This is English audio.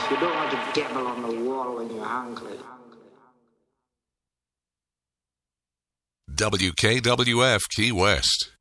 You don't want to gabble on the wall when you're hungry. WKWF Key West.